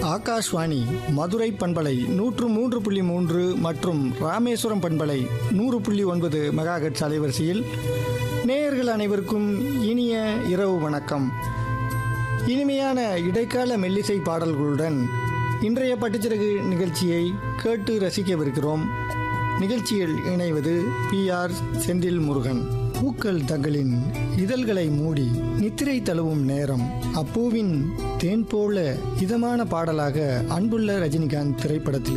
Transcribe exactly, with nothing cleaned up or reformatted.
ஆகாஷ்வாணி மதுரை பண்பலை நூற்று மூன்று புள்ளி மூன்று மற்றும் ராமேஸ்வரம் பண்பலை நூறு புள்ளி ஒன்பது மெகாஹெர்ட்ஸ் அலைவரிசையில் நேயர்கள் அனைவருக்கும் இனிய இரவு வணக்கம். இனிமையான இடைக்கால மெல்லிசை பாடல்களுடன் இன்றைய பட்டுச்சிறகு நிகழ்ச்சியை கேட்டு ரசிக்கவிருக்கிறோம். நிகழ்ச்சியில் இணைவது பி ஆர் செந்தில் முருகன். பூக்கள் தங்களின் இதழ்களை மூடி நித்திரை தழுவும் நேரம், அப்பூவின் தேன் போல இதமான பாடலாக அன்புள்ள ரஜினிகாந்த் திரைப்படத்தில்